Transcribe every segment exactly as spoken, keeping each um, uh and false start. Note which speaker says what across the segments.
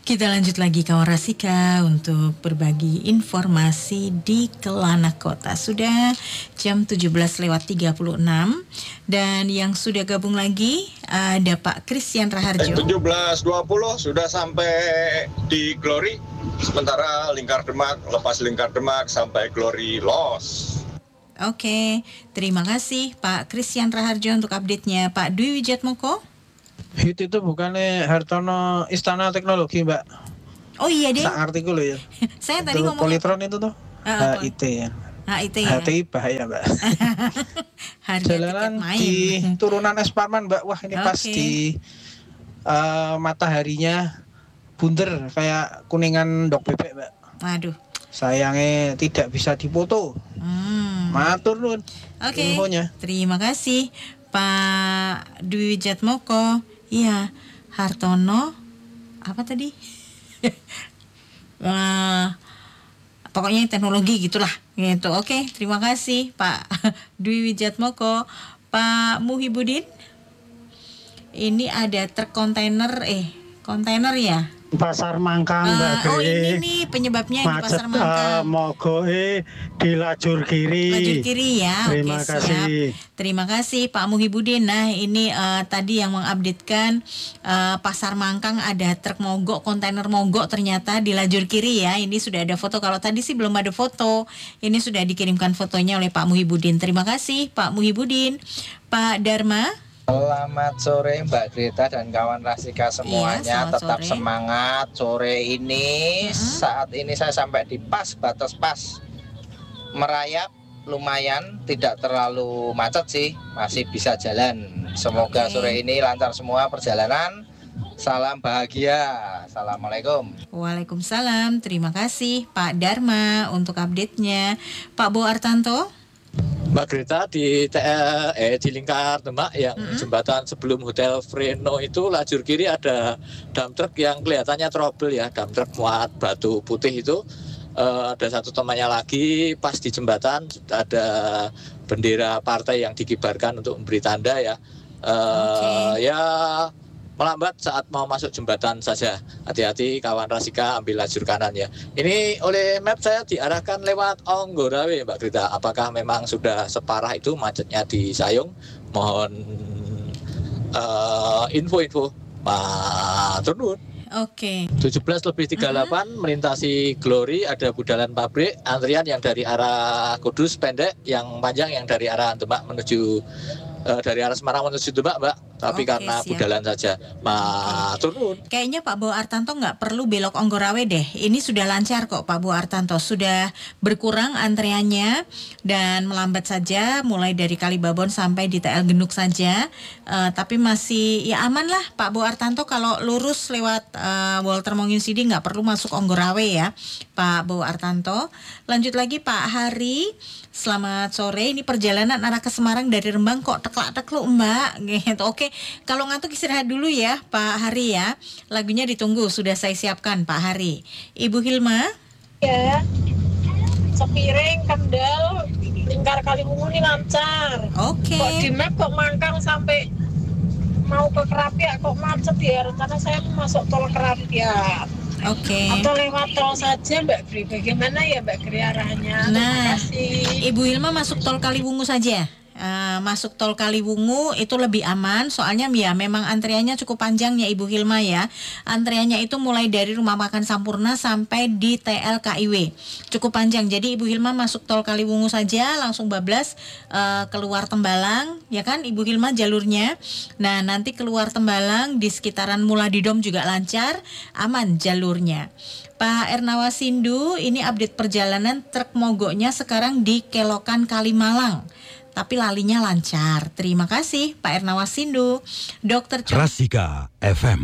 Speaker 1: Kita lanjut lagi kawan Rasika untuk berbagi informasi di Kelana Kota. Sudah jam tujuh belas lewat tiga puluh enam dan yang sudah gabung lagi ada Pak Christian Raharjo.
Speaker 2: Eh, tujuh belas dua puluh sudah sampai di Glory. Sementara Lingkar Demak, lepas Lingkar Demak sampai Glory Los.
Speaker 1: Oke, terima kasih Pak Christian Raharjo untuk update-nya. Pak Dwi Wijatmoko.
Speaker 3: H I T itu bukannya Hartono Istana Teknologi, Mbak?
Speaker 1: Oh iya deh.
Speaker 3: Tak ngerti gue loh ya.
Speaker 1: Saya tadi ngomong
Speaker 3: Politron itu tuh.
Speaker 1: Uh,
Speaker 3: H I T ya.
Speaker 1: H I T ya.
Speaker 3: H T I bahaya, Mbak.
Speaker 1: Harga
Speaker 3: Jalanan
Speaker 1: tiket main.
Speaker 3: di turunan Esparman, Mbak. Wah, ini
Speaker 1: Oke.
Speaker 3: pas di uh, mataharinya bunder kayak kuningan dok bebek, Mbak.
Speaker 1: Waduh.
Speaker 3: Sayangnya tidak bisa dipoto.
Speaker 1: Hmm.
Speaker 3: Matur nuwun.
Speaker 1: Oke.
Speaker 3: Infonya.
Speaker 1: Terima kasih Pak Dwi Wijatmoko. Iya, Hartono apa tadi? uh, pokoknya teknologi gitulah gitu. Oke, terima kasih Pak Dwi Wijatmoko. Pak Muhibudin, ini ada truk kontainer eh kontainer ya.
Speaker 4: Pasar Mangkang,
Speaker 1: Uh,
Speaker 4: Mbak
Speaker 1: oh
Speaker 4: Gre.
Speaker 1: ini nih penyebabnya di
Speaker 4: Macet,
Speaker 1: Pasar Mangkang.
Speaker 4: uh, mogoke di lajur kiri.
Speaker 1: Lajur kiri ya.
Speaker 4: Terima
Speaker 1: Oke,
Speaker 4: kasih.
Speaker 1: siap. Terima kasih Pak Muhibudin. Nah, ini uh, tadi yang mengupdatekan uh, Pasar Mangkang ada truk mogok, kontainer mogok ternyata di lajur kiri ya. Ini sudah ada foto. Kalau tadi sih belum ada foto. Ini sudah dikirimkan fotonya oleh Pak Muhibudin. Terima kasih Pak Muhibudin. Pak Dharma.
Speaker 5: Selamat sore Mbak Greta dan kawan Rasika semuanya.
Speaker 1: Iya,
Speaker 5: tetap
Speaker 1: sore.
Speaker 5: semangat. Sore ini
Speaker 1: Mm-hmm.
Speaker 5: saat ini saya sampai di pas batas pas merayap, lumayan tidak terlalu macet sih, masih bisa jalan. Semoga
Speaker 1: Oke.
Speaker 5: sore ini lancar semua perjalanan. Salam bahagia. Assalamualaikum.
Speaker 1: Waalaikumsalam. Terima kasih Pak Dharma untuk update-nya. Pak Bo Artanto.
Speaker 6: Mbak Greta di T L eh di Lingkar Demak yang
Speaker 1: Mm-hmm.
Speaker 6: jembatan sebelum Hotel Freno itu lajur kiri ada dump truck yang kelihatannya trouble ya, dump truck muat batu putih itu. Eh, ada satu temannya lagi pas di jembatan ada bendera partai yang dikibarkan untuk memberi tanda ya. Eh,
Speaker 1: Oke.
Speaker 6: Ya melambat saat mau masuk jembatan saja. Hati-hati kawan Rasika, ambil lajur kanan ya. Ini oleh map saya diarahkan lewat Onggorawe Mbak Grita. Apakah memang sudah separah itu macetnya di Sayung? Mohon uh, info-info. Matur nuwun.
Speaker 1: Oke.
Speaker 6: tujuh belas lebih tiga puluh delapan melintasi Glory, ada budalan pabrik, antrian yang dari arah Kudus pendek, yang panjang yang dari arah Demak menuju uh, dari arah Semarang menuju Demak, Mbak. Tapi
Speaker 1: Oke,
Speaker 6: karena
Speaker 1: siap.
Speaker 6: budalan saja. Matur nuwun.
Speaker 1: Kayaknya Pak Bo Artanto nggak perlu belok Onggorawe deh. Ini sudah lancar kok Pak Bo Artanto. Sudah berkurang antreannya dan melambat saja mulai dari Kalibabon sampai di T L Genuk saja. Eh, tapi masih ya aman lah Pak Bo Artanto kalau lurus lewat eh, Walter Monginsidi nggak perlu masuk Onggorawe ya Pak Bo Artanto. Lanjut lagi Pak Hari. Selamat sore. Ini perjalanan arah ke Semarang dari Rembang kok teklak-tekluk Mbak. Gitu. Oke, kalau ngantuk istirahat dulu ya Pak Hari ya. Lagunya ditunggu, sudah saya siapkan Pak Hari. Ibu Hilma.
Speaker 7: Ya, Sepiring, Kendal, Lingkar Kaliwungu ini lancar.
Speaker 1: Oke.
Speaker 7: Kok di map kok Mangkang sampai mau ke Kerapiak kok macet ya? Rencana saya mau masuk tol Kerapiak.
Speaker 1: Oke.
Speaker 7: Atau lewat tol saja Mbak Gri. Bagaimana ya Mbak Gri arahnya?
Speaker 1: Nah,
Speaker 7: Terima kasih.
Speaker 1: Ibu Hilma masuk tol Kaliwungu saja. Uh, masuk tol Kaliwungu itu lebih aman soalnya ya memang antriannya cukup panjang ya Ibu Hilma ya. Antriannya itu mulai dari Rumah Makan Sampurna sampai di T L K I W. Cukup panjang. Jadi Ibu Hilma masuk tol Kaliwungu saja langsung bablas uh, keluar Tembalang ya kan Ibu Hilma jalurnya. Nah, nanti keluar Tembalang di sekitaran Muladidom juga lancar, aman jalurnya. Pak Ernawasindu, ini update perjalanan truk mogoknya sekarang di Kelokan Kalimalang. Tapi lalinya lancar. Terima kasih Pak Ernawasindu. Dokter Cok.
Speaker 8: Rasika F M.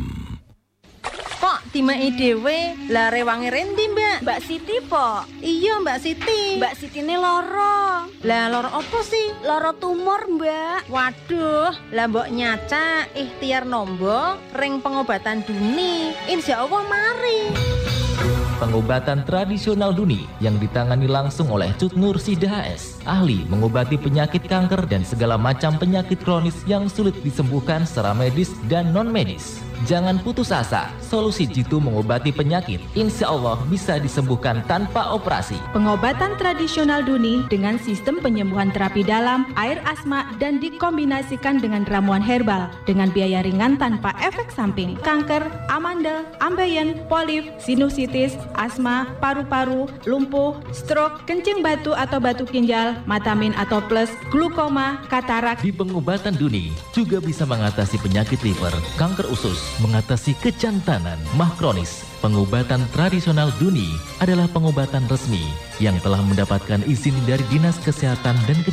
Speaker 9: Kok timai dewe lah rewangi rendi Mbak? Mbak Siti po. Iya Mbak Siti. Mbak Siti ini loro. Lah loro apa sih? Loro tumor Mbak. Waduh, lah mbok nyaca ikhtiar nombo ring pengobatan duni. Insya Allah mari.
Speaker 10: Pengobatan tradisional Duni yang ditangani langsung oleh Cut Nur Sida H S, ahli mengobati penyakit kanker dan segala macam penyakit kronis yang sulit disembuhkan secara medis dan non-medis. Jangan putus asa, solusi Jitu mengobati penyakit. Insya Allah bisa disembuhkan tanpa operasi.
Speaker 8: Pengobatan tradisional Duni dengan sistem penyembuhan terapi dalam, air asma, dan dikombinasikan dengan ramuan herbal dengan biaya ringan tanpa efek samping. Kanker, amandel, ambeien, polip, sinusitis, asma, paru-paru, lumpuh, stroke, kencing batu atau batu ginjal, matamin atau plus, glukoma, katarak.
Speaker 10: Di pengobatan Duni juga bisa mengatasi penyakit liver, kanker usus, mengatasi kejantanan, mah kronis. Pengobatan tradisional Duni adalah pengobatan resmi yang telah mendapatkan izin dari Dinas Kesehatan dan